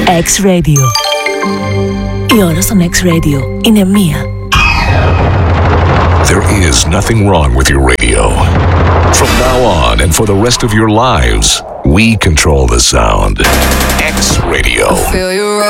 X-Radio. Η ώρα στον X-Radio είναι 1. There is nothing wrong with your radio. From now on and for the rest of your lives, we control the sound. X-Radio.